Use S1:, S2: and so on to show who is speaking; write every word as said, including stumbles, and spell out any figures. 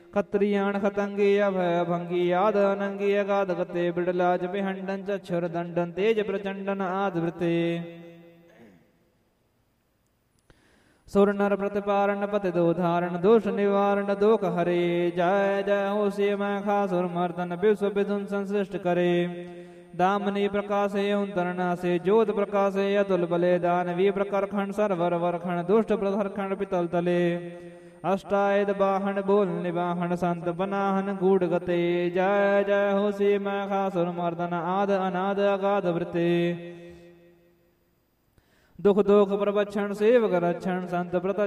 S1: खत्रियाण खतंगी अभय भंगी आद अनंगी अगाध गते बिड़लाज बिहंडन चक्षुर दंडन तेज प्रचंडन आदवृते सुर नर प्रतिपारण पति दो धारण दोष निवारण दोख हरे जय जय हो सी मैं खासुर मर्दन विश्व विधुन संश्लिष्ट करे दामनी प्रकाशे तरना से ज्योत प्रकाशे अतुल बले दानवी प्रकर खंड सरवर वरखंड दुष्ट प्रधर खंड पितल तले अष्टायद बाहन बोल निवाहन संत बनाहन गूढ़ गते जय जय हो सी मैं खासुर मर्दन आद अनाद अगाध वृते दुख दोख प्रवक्षण सेवक रक्षण संत प्रत